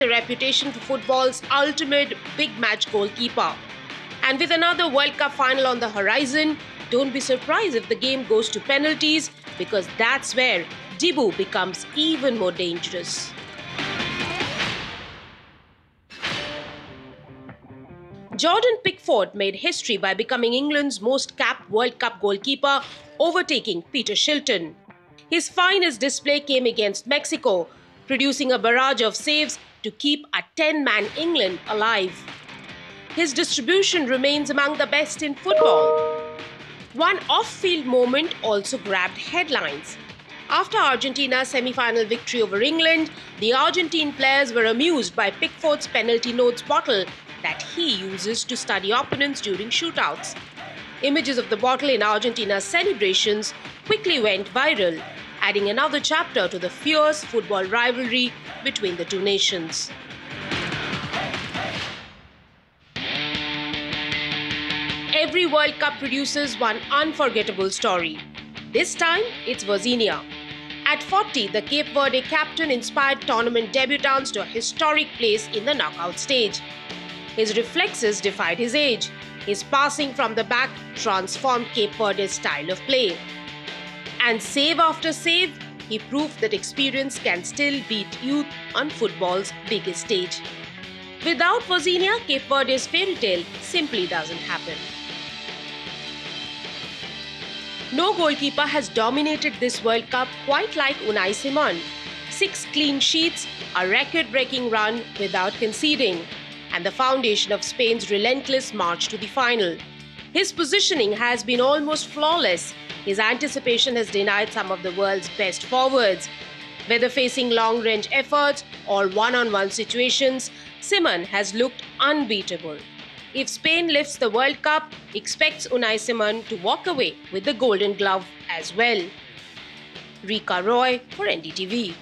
a reputation for football's ultimate big match goalkeeper. And with another World Cup final on the horizon, don't be surprised if the game goes to penalties, because that's where Dibu becomes even more dangerous. Jordan Pickford made history by becoming England's most capped World Cup goalkeeper, overtaking Peter Shilton. His finest display came against Mexico, producing a barrage of saves to keep a 10-man England alive. His distribution remains among the best in football. One off-field moment also grabbed headlines. After Argentina's semi-final victory over England, the Argentine players were amused by Pickford's penalty notes bottle that he uses to study opponents during shootouts. Images of the bottle in Argentina's celebrations quickly went viral, adding another chapter to the fierce football rivalry between the two nations. Every World Cup produces one unforgettable story. This time, it's Vozinha. At 40, the Cape Verde captain inspired tournament debutants to a historic place in the knockout stage. His reflexes defied his age. His passing from the back transformed Cape Verde's style of play. And save after save, he proved that experience can still beat youth on football's biggest stage. Without Vozinha, Cape Verde's fairy tale simply doesn't happen. No goalkeeper has dominated this World Cup quite like Unai Simon. 6 clean sheets, a record-breaking run without conceding, and the foundation of Spain's relentless march to the final. His positioning has been almost flawless. His anticipation has denied some of the world's best forwards. Whether facing long-range efforts or one-on-one situations, Simon has looked unbeatable. If Spain lifts the World Cup, expects Unai Simon to walk away with the Golden Glove as well. Rika Roy for NDTV.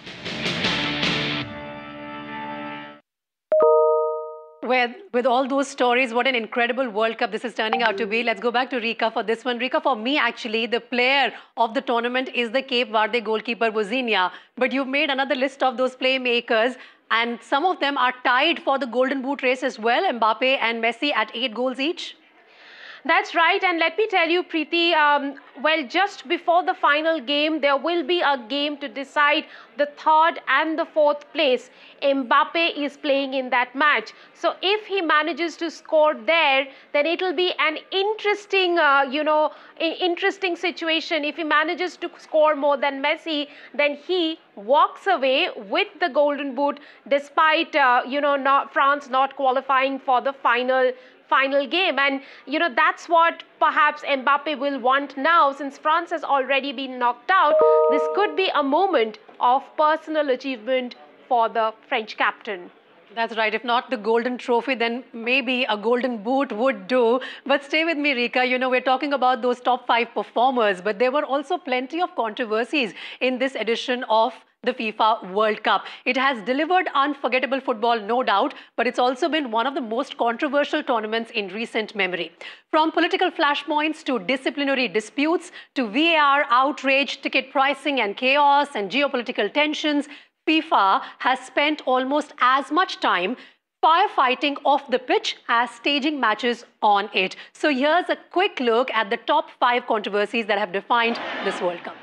With all those stories, what an incredible World Cup this is turning out to be. Let's go back to Rika for this one. Rika, for me, actually, the player of the tournament is the Cape Verde goalkeeper, Vozinha. But you've made another list of those playmakers, and some of them are tied for the Golden Boot race as well, Mbappe and Messi at 8 goals each. That's right, and let me tell you, Preeti, well, just before the final game, there will be a game to decide the 3rd and the 4th place. Mbappe is playing in that match. So if he manages to score there, then it will be an interesting, interesting situation. If he manages to score more than Messi, then he walks away with the Golden Boot, despite, France not qualifying for the final game. And that's what perhaps Mbappe will want now, since France has already been knocked out. This could be a moment of personal achievement for the French captain. That's right. If not the golden trophy, then maybe a golden boot would do. But stay with me, Rika. We're talking about those top 5 performers, but there were also plenty of controversies in this edition of the FIFA World Cup. It has delivered unforgettable football, no doubt, but it's also been one of the most controversial tournaments in recent memory. From political flashpoints to disciplinary disputes to VAR outrage, ticket pricing and chaos and geopolitical tensions, FIFA has spent almost as much time firefighting off the pitch as staging matches on it. So here's a quick look at the top 5 controversies that have defined this World Cup.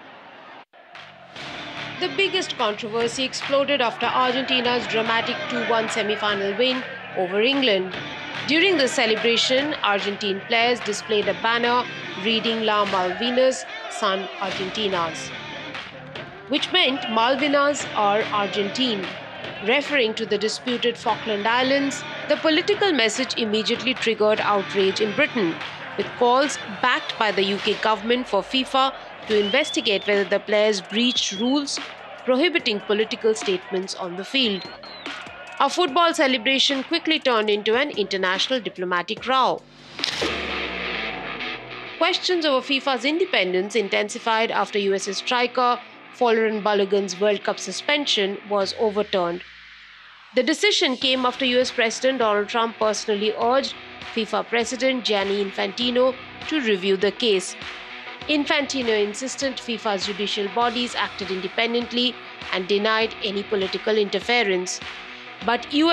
The biggest controversy exploded after Argentina's dramatic 2-1 semi-final win over England. During the celebration, Argentine players displayed a banner reading La Malvinas son Argentinas, which meant Malvinas are Argentine. Referring to the disputed Falkland Islands, the political message immediately triggered outrage in Britain, with calls backed by the UK government for FIFA to investigate whether the players breached rules prohibiting political statements on the field. A football celebration quickly turned into an international diplomatic row. Questions over FIFA's independence intensified after US striker Folarin Balogun's World Cup suspension was overturned. The decision came after US President Donald Trump personally urged FIFA President Gianni Infantino to review the case. Infantino insisted FIFA's judicial bodies acted independently and denied any political interference. But